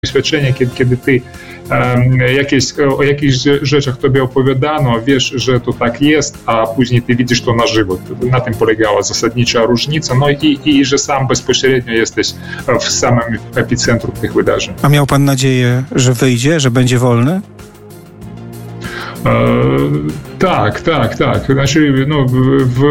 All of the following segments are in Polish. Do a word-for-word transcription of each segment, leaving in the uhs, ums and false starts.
doświadczenie, kiedy, kiedy ty um, jakieś, o jakichś rzeczach tobie opowiadano, wiesz, że to tak jest, a później ty widzisz to na żywo. Na tym polegała zasadnicza różnica, no i, i że sam bezpośrednio jesteś w samym epicentrum tych wydarzeń. A miał pan nadzieję, że wyjdzie, że będzie wolny? E, tak, tak, tak. Znaczy, no, w, w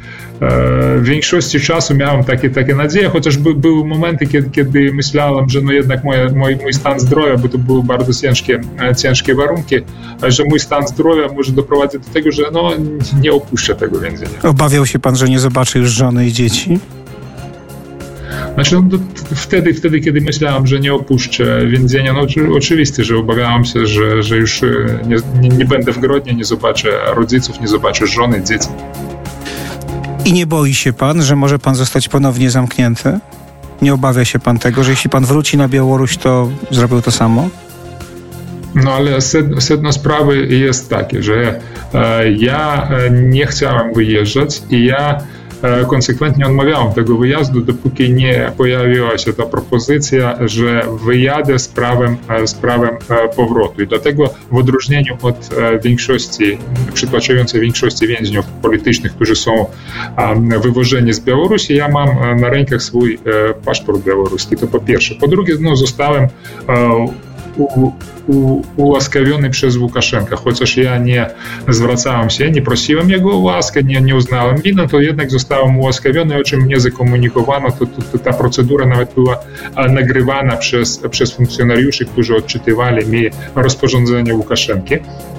W większości czasu miałem takie, takie nadzieje, chociaż by, były momenty, kiedy, kiedy myślałem, że no jednak moje, mój, mój stan zdrowia, bo to były bardzo ciężkie, ciężkie warunki, że mój stan zdrowia może doprowadzić do tego, że no, nie opuszczę tego więzienia. Obawiał się pan, że nie zobaczy już żony i dzieci? Znaczy, no, to wtedy, wtedy, kiedy myślałem, że nie opuszczę więzienia, no oczywiście, że obawiałem się, że, że już nie, nie, nie będę w Grodnie, nie zobaczę rodziców, nie zobaczę żony, dzieci. I nie boi się pan, że może pan zostać ponownie zamknięty? Nie obawia się pan tego, że jeśli pan wróci na Białoruś, to zrobił to samo? No ale sedno sprawy jest takie, że e, ja nie chciałem wyjeżdżać i ja e, konsekwentnie odmawiałem tego wyjazdu, dopóki nie pojawiła się ta propozycja, że wyjadę z prawem, z prawem e, powrotu. I dlatego w odróżnieniu od e, większości, przytłaczającej większości więźniów politycznych, którzy są e, wywożeni z Białorusi, ja mam na rękach swój e, paszport białoruski, to po pierwsze. Po drugie, no, zostałem e, U, u, ułaskawiony przez Łukaszenkę, chociaż ja nie zwracałem się, nie prosiłem jego o łaskę, nie, nie uznałem winy, to jednak zostałem ułaskawiony, o czym mnie zakomunikowano, to, to, to ta procedura nawet była nagrywana przez, przez funkcjonariuszy, którzy odczytywali mi rozporządzenie Łukaszenki.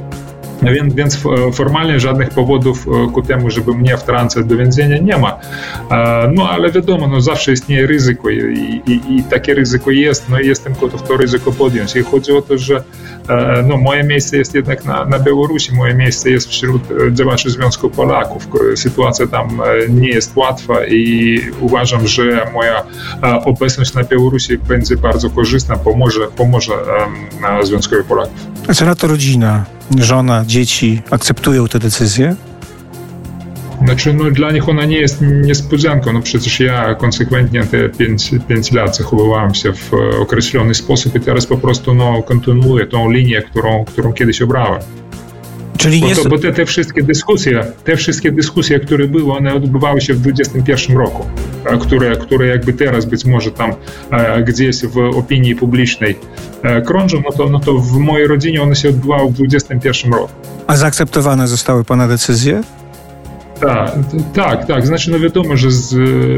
Więc, więc formalnie żadnych powodów ku temu, żeby mnie wtrącać do więzienia nie ma. No ale wiadomo, no zawsze istnieje ryzyko i, i, i takie ryzyko jest, no i jestem gotów to ryzyko podjąć. I chodzi o to, że no, moje miejsce jest jednak na, na Białorusi, moje miejsce jest wśród działaczy Związku Polaków. Sytuacja tam nie jest łatwa i uważam, że moja obecność na Białorusi będzie bardzo korzystna, pomoże, pomoże Związkowi Polaków. A co na to rodzina? Żona, dzieci akceptują tę decyzję? Znaczy, no dla nich ona nie jest niespodzianką. No przecież ja konsekwentnie te pięć, pięć lat zachowywałem się w określony sposób i teraz po prostu no, kontynuuję tą linię, którą, którą kiedyś obrałem. Czyli nie... Bo, to, bo te, te wszystkie dyskusje, te wszystkie dyskusje, które były, one odbywały się w dwudziestym pierwszym roku, które, które jakby teraz być może tam e, gdzieś w opinii publicznej e, krążą, no to, no to w mojej rodzinie one się odbywały w dwudziestym pierwszym roku. A zaakceptowane zostały pana decyzje? Tak, tak, tak. Znaczy, no wiadomo, że z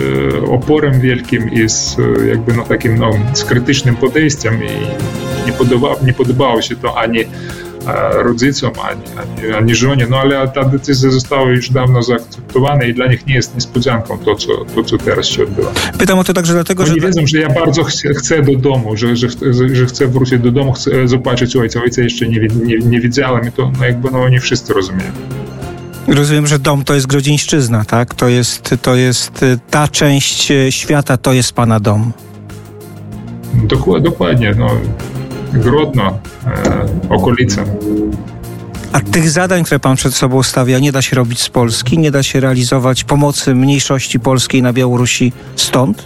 oporem wielkim i z jakby no takim no, z krytycznym podejściem i nie, podoba, nie podobało się to ani rodzicom, ani, ani, ani żonie, no ale ta decyzja została już dawno zaakceptowana i dla nich nie jest niespodzianką to, co, to, co teraz się odbywa. Pytam o to także dlatego, Oni że... wiedzą, że ja bardzo chcę, chcę do domu, że, że, że chcę wrócić do domu, chcę zobaczyć ojca. Ojca jeszcze nie, nie, nie widziałem i to no jakby no oni wszyscy rozumieją. Rozumiem, że dom to jest Grodzieńszczyzna, tak? To jest, to jest ta część świata, to jest pana dom. Dokładnie, no. Grodno, e, okolice. A tych zadań, które pan przed sobą stawia, nie da się robić z Polski? Nie da się realizować pomocy mniejszości polskiej na Białorusi stąd?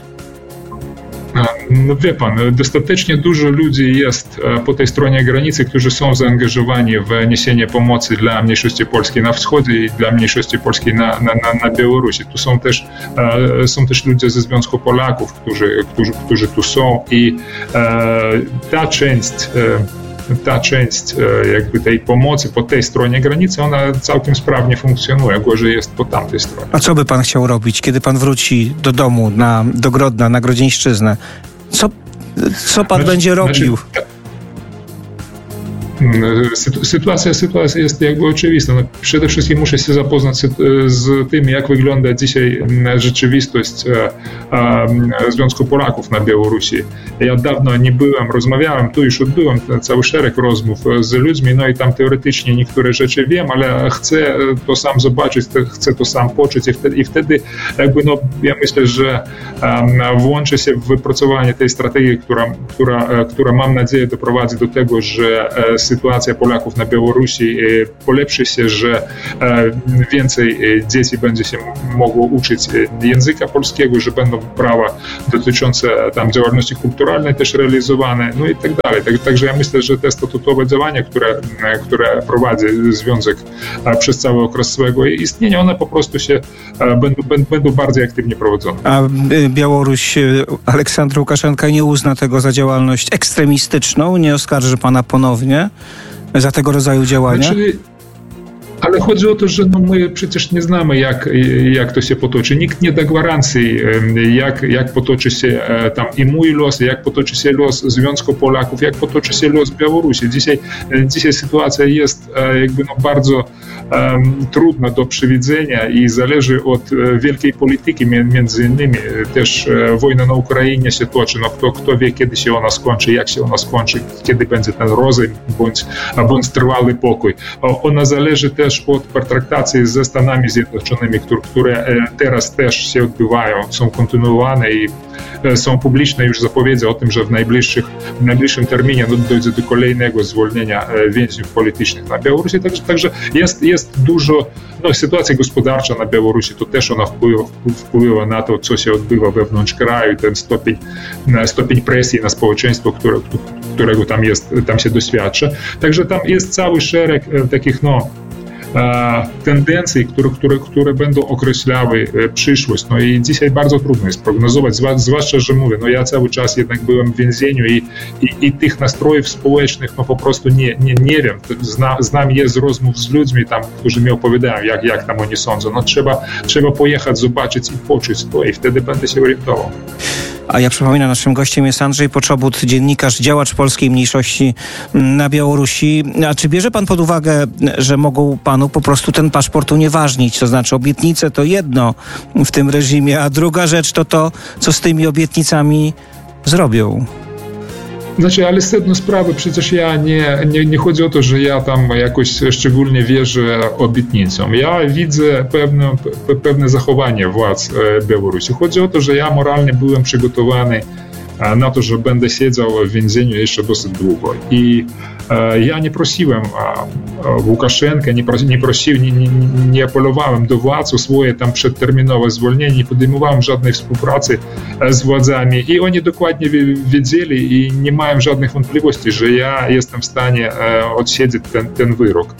No wie pan, dostatecznie dużo ludzi jest po tej stronie granicy, którzy są zaangażowani w niesienie pomocy dla mniejszości polskiej na wschodzie i dla mniejszości polskiej na, na, na, na Białorusi. Tu są też, są też ludzie ze Związku Polaków, którzy, którzy, którzy tu są i ta część ta część jakby tej pomocy po tej stronie granicy, ona całkiem sprawnie funkcjonuje, gorzej jest po tamtej stronie. A co by pan chciał robić, kiedy pan wróci do domu, na, do Grodna, na Grodzieńszczyznę? Co, co pan znaczy, będzie robił? Znaczy, Sytuacja, sytuacja jest jakby oczywista. No, przede wszystkim muszę się zapoznać z tym, jak wygląda dzisiaj rzeczywistość Związku Polaków na Białorusi. Ja dawno nie byłem, rozmawiałem, tu już odbyłem cały szereg rozmów z ludźmi, no i tam teoretycznie niektóre rzeczy wiem, ale chcę to sam zobaczyć, chcę to sam poczuć i wtedy, i wtedy jakby no, ja myślę, że włączę się w wypracowanie tej strategii, która, która, która mam nadzieję doprowadzi do tego, że sytuacja sytuacja Polaków na Białorusi polepszy się, że więcej dzieci będzie się mogło uczyć języka polskiego, że będą prawa dotyczące tam działalności kulturalnej też realizowane, no i tak dalej. Tak, także ja myślę, że te statutowe działania, które, które prowadzi Związek przez cały okres swojego istnienia, one po prostu się będą, będą bardziej aktywnie prowadzone. A Białoruś, Aleksandr Łukaszenka nie uzna tego za działalność ekstremistyczną? Nie oskarży pana ponownie za tego rodzaju działania? Znaczy, ale chodzi o to, że no my przecież nie znamy, jak, jak to się potoczy. Nikt nie da gwarancji, jak, jak potoczy się tam i mój los, jak potoczy się los Związku Polaków, jak potoczy się los Białorusi. Dzisiaj, dzisiaj sytuacja jest jakby no bardzo um, trudna do przewidzenia i zależy od wielkiej polityki. Między innymi też wojna na Ukrainie się toczy. No kto, kto wie, kiedy się ona skończy, jak się ona skończy, kiedy będzie ten rozejm bądź, bądź trwały pokój. Ona zależy też od pertraktacji ze Stanami Zjednoczonymi, które teraz też się odbywają, są kontynuowane i są publiczne już zapowiedzi o tym, że w, najbliższych, w najbliższym terminie dojdzie do kolejnego zwolnienia więźniów politycznych na Białorusi. Także, także jest, jest dużo, no sytuacja gospodarcza na Białorusi, to też ona wpływa, wpływa na to, co się odbywa wewnątrz kraju, ten stopień, stopień presji na społeczeństwo, które, którego tam jest, tam się doświadcza. Także tam jest cały szereg takich, no, tendencji, które, które, które będą określały przyszłość. No i dzisiaj bardzo trudno jest prognozować, zwłaszcza, że mówię, no ja cały czas jednak byłem w więzieniu i, i, i tych nastrojów społecznych no po prostu nie, nie, nie wiem. Zna, znam je z rozmów z ludźmi tam, którzy mi opowiadają, jak, jak tam oni sądzą. No trzeba, trzeba pojechać, zobaczyć i poczuć to i wtedy będę się orientował. A ja przypominam, naszym gościem jest Andrzej Poczobut, dziennikarz, działacz polskiej mniejszości na Białorusi. A czy bierze pan pod uwagę, że mogą panu po prostu ten paszport unieważnić? To znaczy obietnice to jedno w tym reżimie, a druga rzecz to to, co z tymi obietnicami zrobią. Znaczy, ale sedno sprawy, przecież ja nie, nie, nie chodzi o to, że ja tam jakoś szczególnie wierzę obietnicom. Ja widzę pewne, pewne zachowanie władz Białorusi. Chodzi o to, że ja moralnie byłem przygotowany na to, że będę siedział w więzieniu jeszcze dosyć długo. I ja nie prosiłem Łukaszenkę, nie, prosi, nie, prosi, nie, nie, nie apelowałem do władz o swoje tam przedterminowe zwolnienie, nie podejmowałem żadnej współpracy z władzami i oni dokładnie wiedzieli i nie mają żadnych wątpliwości, że ja jestem w stanie odsiedzieć ten, ten wyrok.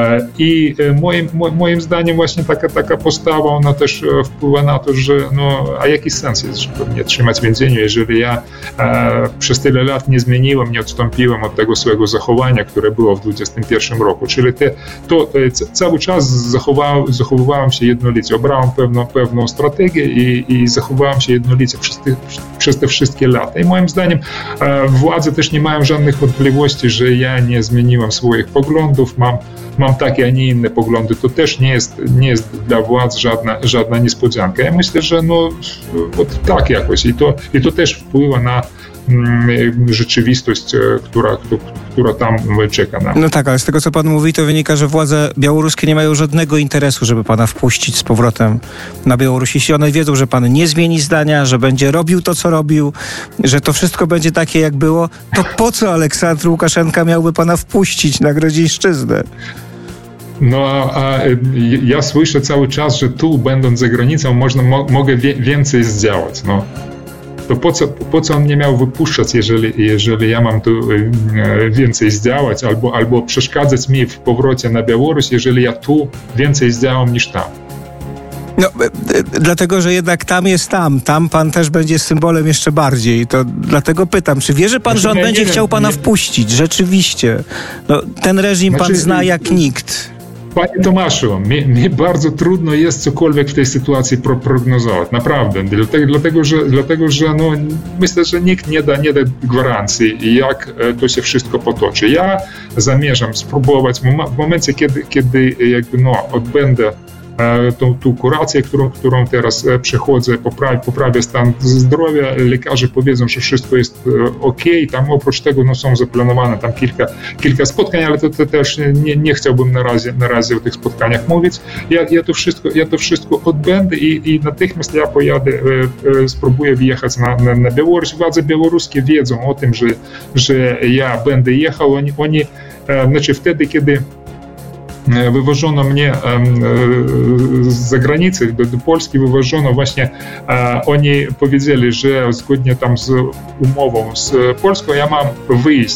I moim, moim zdaniem właśnie taka, taka postawa, ona też wpływa na to, że no, a jaki sens jest, żeby mnie trzymać w więzieniu, jeżeli ja przez tyle lat nie zmieniłem, nie odstąpiłem od tego swojego zachowania, które było w dwudziestym pierwszym roku. Czyli te, to cały czas zachowałem, zachowywałem się jednolicie, obrałem pewną, pewną strategię i, i zachowywałem się jednolicie przez, tych, przez te wszystkie lata. I moim zdaniem władze też nie mają żadnych wątpliwości, że ja nie zmieniłem swoich poglądów, mam, mam takie, a nie inne poglądy. To też nie jest, nie jest dla władz żadna, żadna niespodzianka. Ja myślę, że no tak jakoś i to, i to też wpływa na rzeczywistość, która, która tam czeka na. No tak, ale z tego, co pan mówi, to wynika, że władze białoruskie nie mają żadnego interesu, żeby pana wpuścić z powrotem na Białoruś. Jeśli one wiedzą, że pan nie zmieni zdania, że będzie robił to, co robił, że to wszystko będzie takie, jak było, to po co Aleksandr Łukaszenka miałby pana wpuścić na Grodzieńszczyznę? No, a ja słyszę cały czas, że tu, będąc za granicą, można, mo, mogę wie, więcej zdziałać. No. To po co, po co on mnie miał wypuszczać, jeżeli, jeżeli ja mam tu więcej zdziałać, albo, albo przeszkadzać mi w powrocie na Białoruś, jeżeli ja tu więcej zdziałam niż tam? No, dlatego, że jednak tam jest tam. Tam pan też będzie symbolem jeszcze bardziej. To dlatego pytam, czy wierzy pan, znaczy, że on ja będzie chciał wiem, pana nie... wpuścić? Rzeczywiście. No, ten reżim znaczy, pan zna jak nikt. Panie Tomaszu, mi, mi bardzo trudno jest cokolwiek w tej sytuacji pro, prognozować, naprawdę, dlatego, dlatego, że, dlatego, że no, myślę, że nikt nie da, nie da gwarancji, jak to się wszystko potoczy. Ja zamierzam spróbować w momencie, kiedy, kiedy jakby, no, odbędę tą, tą kurację, którą, którą teraz przechodzę, poprawię, poprawię stan zdrowia, lekarze powiedzą, że wszystko jest ok, tam oprócz tego no, są zaplanowane tam kilka, kilka spotkań, ale to, to też nie, nie chciałbym na razie, na razie o tych spotkaniach mówić. Ja, ja, to, wszystko, ja to wszystko odbędę i, i natychmiast ja pojadę, e, e, spróbuję wjechać na, na, na Białoruś. Władze białoruskie wiedzą o tym, że, że ja będę jechał, oni, oni znaczy wtedy, kiedy wywożono mnie z zagranicy do, do Polski, wywożono właśnie, oni powiedzieli, że zgodnie tam z umową z Polską ja mam wyjść,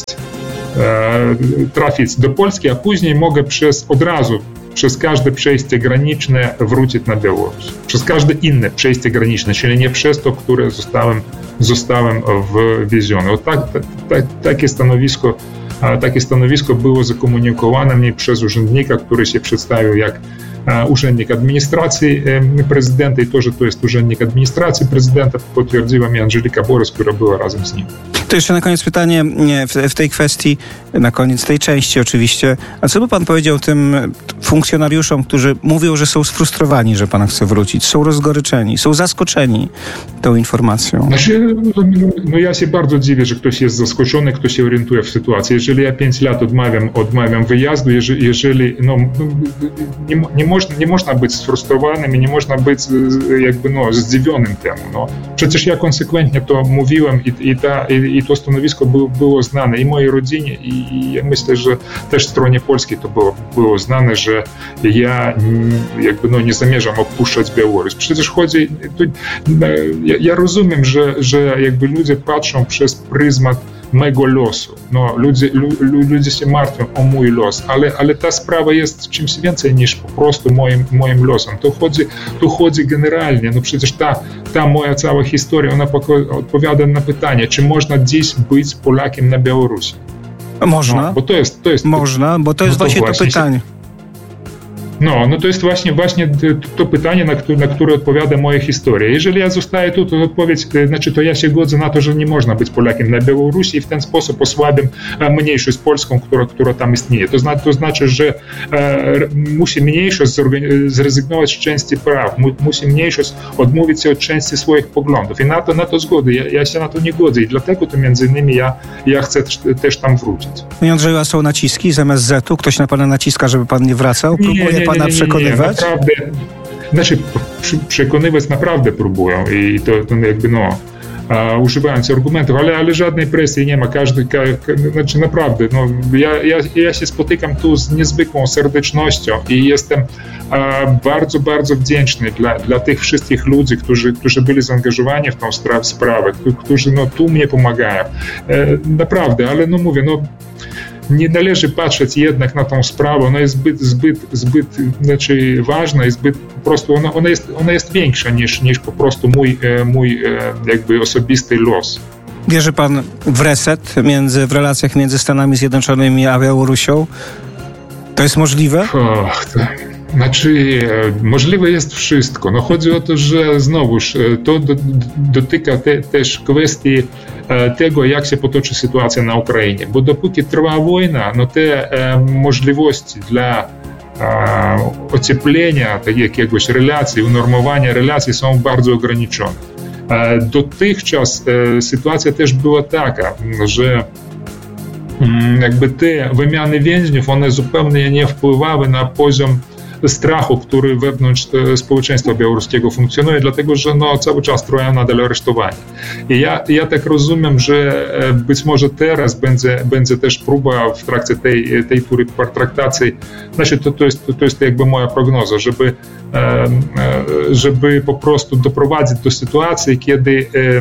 trafić do Polski, a później mogę przez od razu przez każde przejście graniczne wrócić na Białoruś. Przez każde inne przejście graniczne, czyli nie przez to, które zostałem, zostałem wwieziony. O tak, tak, takie stanowisko Takie stanowisko było zakomunikowane mnie przez urzędnika, który się przedstawił jak urzędnik administracji prezydenta i to, że to jest urzędnik administracji prezydenta, potwierdziła mi Angelika Borys, która była razem z nim. To jeszcze na koniec pytanie w, w tej kwestii, na koniec tej części oczywiście. A co by pan powiedział tym funkcjonariuszom, którzy mówią, że są sfrustrowani, że pan chce wrócić, są rozgoryczeni, są zaskoczeni tą informacją? Znaczy, no ja się bardzo dziwię, że ktoś jest zaskoczony, kto się orientuje w sytuacji. Jeżeli ja pięć lat odmawiam, odmawiam wyjazdu, jeżeli, jeżeli no, nie, nie, można, nie można być sfrustrowanym i nie można być jakby no, zdziwionym temu. No. Przecież ja konsekwentnie to mówiłem i, i, ta, i, i to stanowisko było, było znane i mojej rodzinie i, i ja myślę, że też stronie polskiej to było, było znane, że ja jakby no, nie zamierzam opuszczać Białoruś. Przecież chodzi, to, ja, ja rozumiem, że, że jakby ludzie patrzą przez pryzmat mego losu. No, ludzie, lu, ludzie się martwią o mój los, ale, ale ta sprawa jest czymś więcej niż po prostu moim, moim losem. To chodzi, to chodzi generalnie. No przecież ta, ta moja cała historia, ona odpowiada na pytanie, czy można dziś być Polakiem na Białorusi? Można. No, bo to jest, to jest, można, bo to jest no to właśnie, właśnie to pytanie. Się, No, no to jest właśnie, właśnie to pytanie, na które, na które odpowiada moja historia. Jeżeli ja zostaję tu, to odpowiedź, znaczy to ja się godzę na to, że nie można być Polakiem na Białorusi i w ten sposób osłabiam mniejszość polską, która, która tam istnieje. To, zna, to znaczy, że e, musi mniejszość zrezygnować z części praw, mu, musi mniejszość odmówić się od części swoich poglądów i na to, na to zgodę. Ja, ja się na to nie godzę i dlatego to między innymi ja, ja chcę też, też tam wrócić. Panie Andrzeju, a są naciski z M S Z-u? Ktoś na pana naciska, żeby pan nie wracał? Próbuje nie, nie, pana nie, nie, przekonywać? Nie, naprawdę, znaczy przekonywać naprawdę próbują i to, to jakby no uh, używając argumentów, ale, ale żadnej presji nie ma, każdy, ka, ka, znaczy naprawdę, no ja, ja, ja się spotykam tu z niezwykłą serdecznością i jestem uh, bardzo, bardzo wdzięczny dla, dla tych wszystkich ludzi, którzy, którzy byli zaangażowani w tą sprawę, którzy no tu mnie pomagają, e, naprawdę, ale no mówię, no nie należy patrzeć jednak na tą sprawę, ona jest zbyt, zbyt, zbyt znaczy ważna i zbyt po prostu, ona, ona, jest, ona jest większa niż, niż po prostu mój, mój jakby osobisty los. Wierzy pan w reset między, w relacjach między Stanami Zjednoczonymi a Białorusią? To jest możliwe? Och, to... Znaczy, możliwe jest wszystko. No chodzi o to, że znowuż to do, dotyka te, też kwestii tego, jak się potoczy sytuacja na Ukrainie. Bo dopóki trwa wojna, no te e, możliwości dla e, ocieplenia tak jakiegoś relacji, unormowania relacji są bardzo ograniczone. E, dotychczas e, sytuacja też była taka, że jakby te wymiany więźniów, one zupełnie nie wpływały na poziom strachu, który wewnątrz społeczeństwa białoruskiego funkcjonuje, dlatego że no, cały czas trwają nadal aresztowania. I ja, ja tak rozumiem, że być może teraz będzie, będzie też próba w trakcie tej, tej tury pertraktacji, znaczy to, to, jest, to jest jakby moja prognoza, żeby, żeby po prostu doprowadzić do sytuacji, kiedy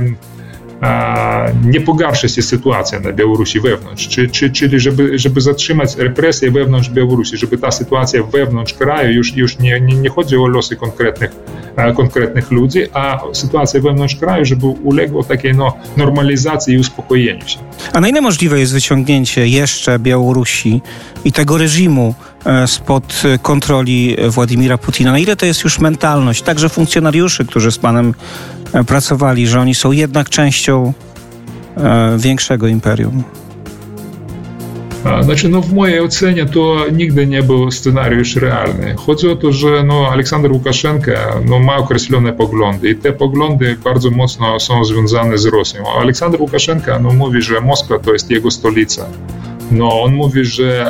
nie pogarsza się sytuacja na Białorusi wewnątrz, czy, czy, czyli żeby, żeby zatrzymać represje wewnątrz Białorusi, żeby ta sytuacja wewnątrz kraju, już, już nie, nie, nie chodzi o losy konkretnych, konkretnych ludzi, a sytuacja wewnątrz kraju, żeby uległa takiej no, normalizacji i uspokojeniu się. A na ile możliwe jest wyciągnięcie jeszcze Białorusi i tego reżimu spod kontroli Władimira Putina? Na ile to jest już mentalność także funkcjonariuszy, którzy z panem pracowali, że oni są jednak częścią e, większego imperium? Znaczy, no w mojej ocenie to nigdy nie był scenariusz realny. Chodzi o to, że no, Aleksander Łukaszenka no, ma określone poglądy i te poglądy bardzo mocno są związane z Rosją. A Aleksander Łukaszenka no, mówi, że Moskwa to jest jego stolica. No, on mówi, że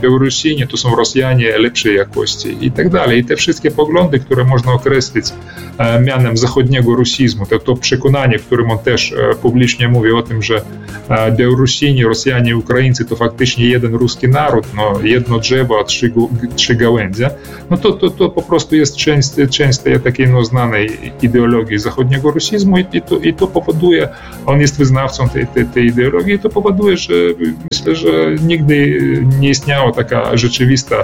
Białorusini to są Rosjanie lepszej jakości i tak dalej. I te wszystkie poglądy, które można określić mianem zachodniego rusizmu. To, to przekonanie, w którym on też publicznie mówi o tym, że Białorusini, Rosjanie i Ukraińcy to faktycznie jeden ruski naród, no, jedno drzewo, a trzy, trzy gałęzie, no to, to, to po prostu jest część, część tej takiej no, znanej ideologii zachodniego rusizmu i, i, to, i to powoduje, on jest wyznawcą tej, tej, tej ideologii i to powoduje, że myślę, że nigdy nie istniała taka rzeczywista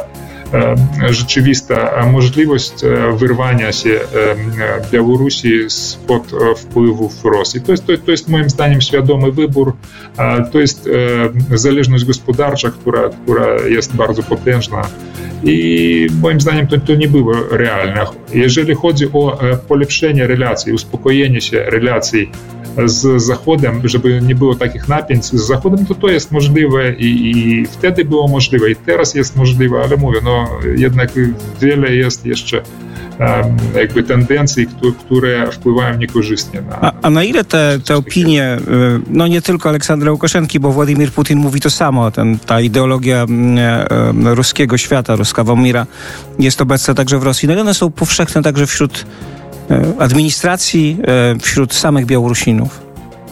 rzeczywista możliwość wyrwania się Białorusi spod wpływów Rosji. To jest, to, to jest moim zdaniem świadomy wybór. To jest zależność gospodarcza, która, która jest bardzo potężna i moim zdaniem to, to nie było realne. Jeżeli chodzi o polepszenie relacji, uspokojenie się relacji z Zachodem, żeby nie było takich napięć z Zachodem, to to jest możliwe i, i wtedy było możliwe i teraz jest możliwe, ale mówię, no jednak wiele jest jeszcze um, jakby tendencji, które wpływają niekorzystnie na... A, a na ile te, te opinie, no nie tylko Aleksandra Łukaszenki, bo Władimir Putin mówi to samo, ten, ta ideologia e, ruskiego świata, ruskawa mira jest obecna także w Rosji, no i one są powszechne także wśród administracji, wśród samych Białorusinów?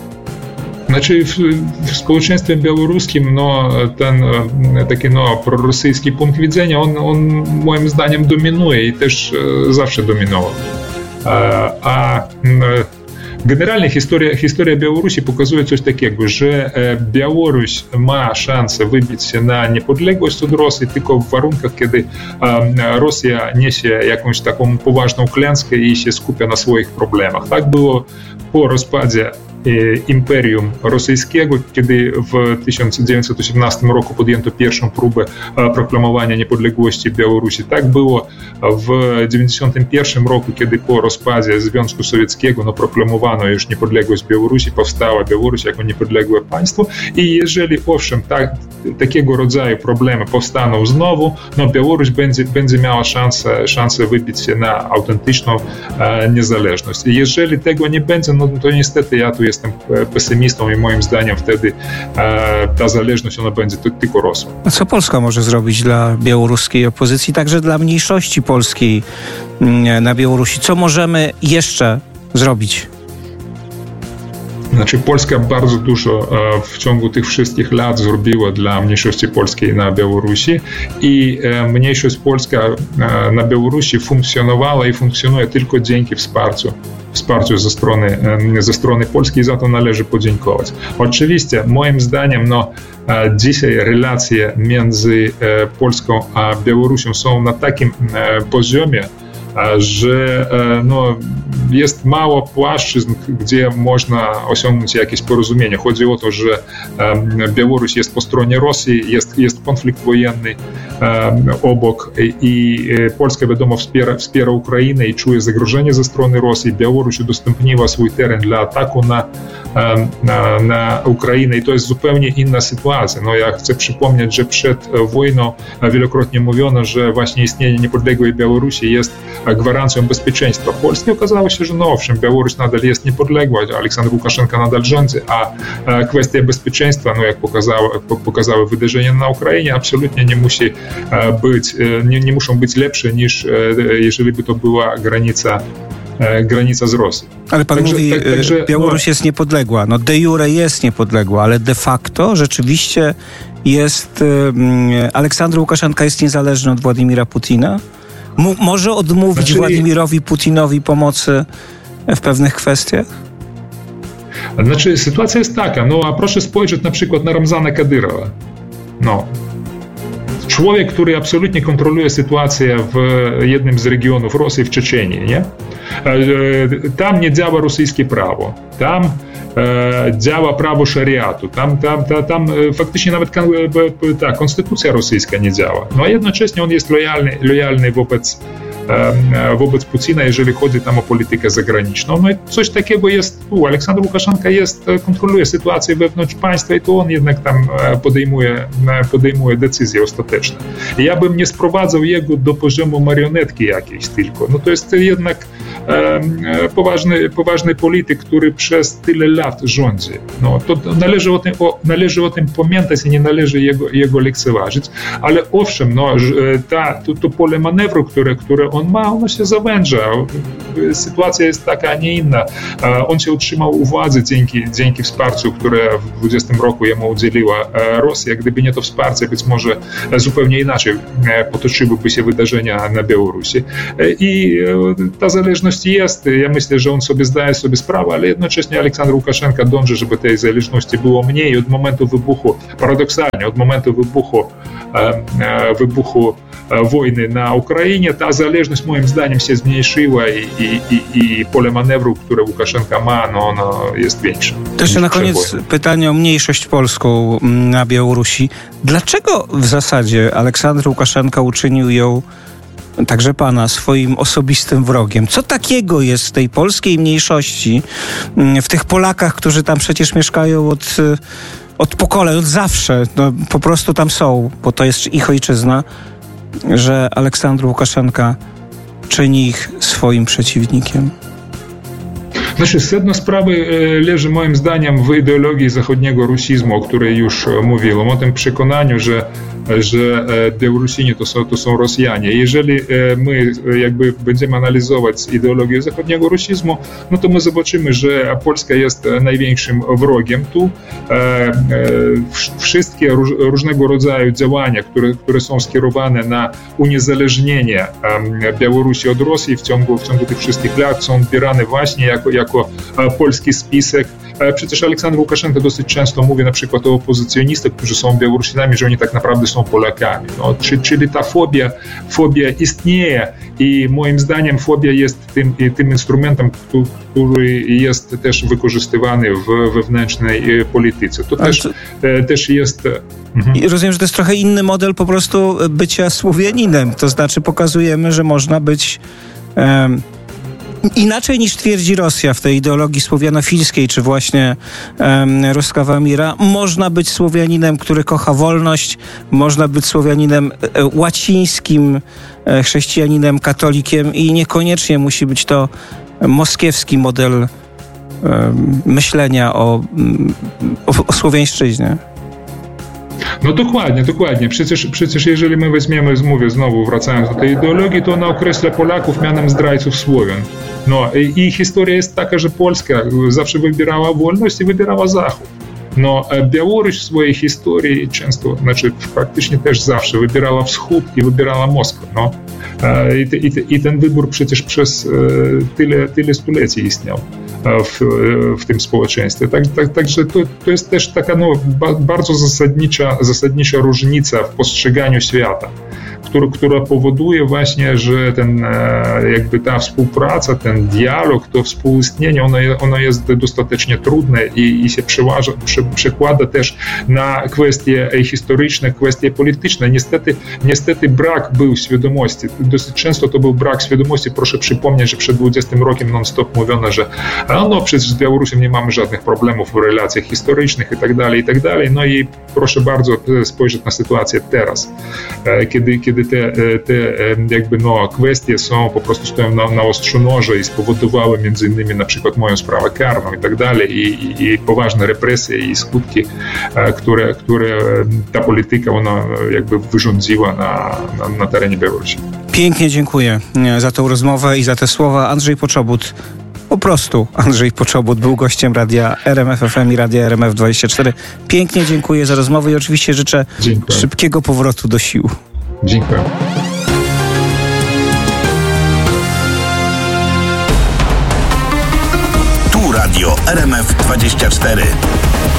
Znaczy w, w społeczeństwie białoruskim no, ten taki no, prorosyjski punkt widzenia, on, on moim zdaniem dominuje i też zawsze dominował. A, a generalnie historia, historia Białorusi pokazuje coś takiego, że Białoruś ma szansę wybić się na niepodległość od Rosji tylko w warunkach, kiedy Rosja niesie jakąś taką poważną klęskę i się skupia na swoich problemach. Tak było po rozpadzie Imperium Rosyjskiego, kiedy w tysiąc dziewięćset osiemnastym roku podjęto pierwszą próbę proklamowania niepodległości Białorusi. Tak było w dziewięćdziesiątym pierwszym roku, kiedy po rozpadzie Związku Sowieckiego no, proklamowano już niepodległość Białorusi, powstała Białoruś jako niepodległe państwo i jeżeli owszem tak, takiego rodzaju problemy powstaną znowu, no Białoruś będzie, będzie miała szansę, szansę wybić się na autentyczną e, niezależność. Jeżeli tego nie będzie, no to niestety ja tu jestem pesymistą i moim zdaniem wtedy e, ta zależność ona będzie tylko rosła. A co Polska może zrobić dla białoruskiej opozycji, także dla mniejszości polskiej na Białorusi? Co możemy jeszcze zrobić? Znaczy Polska bardzo dużo w ciągu tych wszystkich lat zrobiła dla mniejszości polskiej na Białorusi i mniejszość polska na Białorusi funkcjonowała i funkcjonuje tylko dzięki wsparciu. Wsparciu ze strony, ze strony Polski i za to należy podziękować. Oczywiście moim zdaniem no, dzisiaj relacje między Polską a Białorusią są na takim poziomie, że no, jest mało płaszczyzn, gdzie można osiągnąć jakieś porozumienie. Chodzi o to, że Białoruś jest po stronie Rosji, jest, jest konflikt wojenny obok i Polska wiadomo wspiera, wspiera Ukrainę i czuje zagrożenie ze strony Rosji. Białoruś udostępniła swój teren dla ataku na, na, na Ukrainę i to jest zupełnie inna sytuacja. No, ja chcę przypomnieć, że przed wojną wielokrotnie mówiono, że właśnie istnienie niepodległej Białorusi jest gwarancją bezpieczeństwa Polski. Okazało się, że no owszem, Białoruś nadal jest niepodległa, Aleksander Łukaszenka nadal rządzi, a kwestia bezpieczeństwa, no jak pokazało, pokazały wydarzenia na Ukrainie, absolutnie nie musi być, nie, nie muszą być lepsze niż jeżeli by to była granica granica z Rosji. Ale pan także, mówi, tak, także, Białoruś no, jest niepodległa. No de jure jest niepodległa, ale de facto rzeczywiście jest um, Aleksander Łukaszenka jest niezależny od Władimira Putina? M- może odmówić znaczy, Władimirowi Putinowi pomocy w pewnych kwestiach? Znaczy sytuacja jest taka, no a proszę spojrzeć na przykład na Ramzana Kadyrowa. No. Człowiek, który absolutnie kontroluje sytuację w jednym z regionów Rosji, w Czeczenii, nie? Tam nie działa rosyjskie prawo, tam e, działa prawo szariatu, tam, tam, tam, tam faktycznie nawet ta konstytucja rosyjska nie działa. No a jednocześnie on jest lojalny, lojalny wobec wobec Putina, jeżeli chodzi tam o politykę zagraniczną. No i coś takiego jest tu. Aleksander Łukaszenka jest, kontroluje sytuację wewnątrz państwa i to on jednak tam podejmuje, podejmuje decyzje ostateczne. I ja bym nie sprowadzał jego do poziomu marionetki jakiejś tylko. No to jest jednak poważny, poważny polityk, który przez tyle lat rządzi. No to należy o tym, o, należy o tym pamiętać i nie należy jego, jego lekceważyć. Ale owszem, no, ta, to, to pole manewru, które, które on ma, ono się zawęża. Sytuacja jest taka, a nie inna. On się utrzymał u władzy dzięki, dzięki wsparciu, które w dwudziestym roku jemu udzieliła Rosja. Gdyby nie to wsparcie, być może zupełnie inaczej potoczyłyby się wydarzenia na Białorusi. I ta zależność jest. Ja myślę, że on sobie zdaje sobie sprawę, ale jednocześnie Aleksandr Łukaszenka dąży, żeby tej zależności było mniej. Od momentu wybuchu, paradoksalnie, od momentu wybuchu, wybuchu wojny na Ukrainie ta zależność moim zdaniem się zmniejszyła i, i, i, i pole manewru, które Łukaszenka ma, no ono jest większe. To jeszcze na koniec pytanie o mniejszość polską na Białorusi. Dlaczego w zasadzie Aleksander Łukaszenka uczynił ją, także pana, swoim osobistym wrogiem? Co takiego jest w tej polskiej mniejszości, w tych Polakach, którzy tam przecież mieszkają od, od pokoleń, od zawsze, no, po prostu tam są, bo to jest ich ojczyzna, że Aleksander Łukaszenka czyni ich swoim przeciwnikiem? Znaczy, sedno sprawy leży moim zdaniem w ideologii zachodniego rusizmu, o której już mówiłem, o tym przekonaniu, że, że Białorusini to są, to są Rosjanie. Jeżeli my jakby będziemy analizować ideologię zachodniego rusizmu, no to my zobaczymy, że Polska jest największym wrogiem tu. Wszystkie różnego rodzaju działania, które, które są skierowane na uniezależnienie Białorusi od Rosji w ciągu, w ciągu tych wszystkich lat są odbierane właśnie jako, jako polski spisek. Przecież Aleksander Łukaszenka dosyć często mówi na przykład o opozycjonistach, którzy są Białorusinami, że oni tak naprawdę są Polakami. No, czyli ta fobia, fobia istnieje i moim zdaniem fobia jest tym, tym instrumentem, który jest też wykorzystywany w wewnętrznej polityce. To też, to... też jest... Mhm. Rozumiem, że to jest trochę inny model po prostu bycia Słowianinem. To znaczy pokazujemy, że można być... Um... Inaczej niż twierdzi Rosja w tej ideologii słowianofilskiej, czy właśnie um, Ruskawa Mira, można być Słowianinem, który kocha wolność, można być Słowianinem e, łacińskim, e, chrześcijaninem, katolikiem i niekoniecznie musi być to moskiewski model e, myślenia o, o, o słowiańszczyźnie. No dokładnie, dokładnie. Przecież, przecież jeżeli my weźmiemy, mówię znowu, wracając do tej ideologii, to ona określa Polaków mianem zdrajców Słowian. No i, i historia jest taka, że Polska zawsze wybierała wolność i wybierała Zachód. No Białoruś w swojej historii często, znaczy praktycznie też zawsze wybierała Wschód i wybierała Moskwę. No. I, i, i ten wybór przecież przez tyle, tyle stuleci istniał w, w tym społeczeństwie. Tak, tak, także to, to jest też taka no, bardzo zasadnicza, zasadnicza różnica w postrzeganiu świata, która, która powoduje właśnie, że ten, jakby ta współpraca, ten dialog, to współistnienie, ono, ono jest dostatecznie trudne i, i się przełaża, prze, przekłada też na kwestie historyczne, kwestie polityczne. Niestety, niestety brak był świadomości. Dosyć często to był brak świadomości. Proszę przypomnieć, że przed dwudziestym rokiem non-stop mówiono, że no przecież z Białorusią nie mamy żadnych problemów w relacjach historycznych i tak dalej, i tak dalej. No i proszę bardzo spojrzeć na sytuację teraz, kiedy, kiedy te, te jakby no kwestie są po prostu stoją na, na ostrzu noża i spowodowały między innymi na przykład moją sprawę karną i tak dalej i, i, i poważne represje i skutki, które, które ta polityka ona jakby wyrządziła na, na, na terenie Białorusi. Pięknie dziękuję za tę rozmowę i za te słowa. Andrzej Poczobut, po prostu Andrzej Poczobut był gościem radia R M F F M i radia R M F dwadzieścia cztery. Pięknie dziękuję za rozmowę i oczywiście życzę dziękuję. Szybkiego powrotu do sił. Dziękuję. Tu radio R M F dwadzieścia cztery.